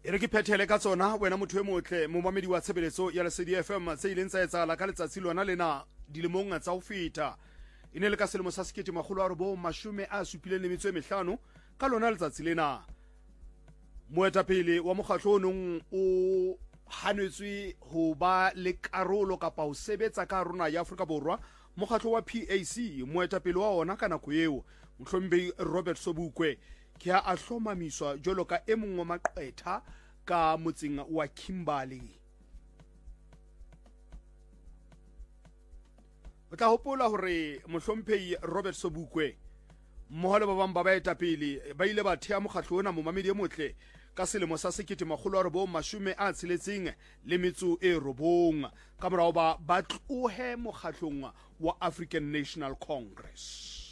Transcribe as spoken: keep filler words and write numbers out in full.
e re ke phethele ka tsona wena motho e motle momamedi wa tshebeletso ya Lesedi F M se ileng tsa etsagala ka letsatsi lona lena dilemong tsa ho feta e ne le ka selemo sa sekete makgolo a robo mashome a supileng le metso e mehlano ka lona letsatsi lena moetapele wa mokgatlo onong o hanetswe ho ba le karolo kapa ho sebetsa ka rona ya Afrika Borwa mokgatlo wa P A C moetapele wa ona ka nako eo Mhlombe Robert Sobukwe ke a hlomamiswa jolo ka e mongwe maqetha ka motseng wa Kimberley. O tla hopola hore Mohlomphehi Robert Sobukwe mmoho le ba bang ba baetapele ba ile ba thea mokgatlo ona momamedi e motle ka selemo sa sekete makgolo a robo mashome a tsheletseng le metso e robong ka morao ba ba tlohe mokgatlong wa African National Congress.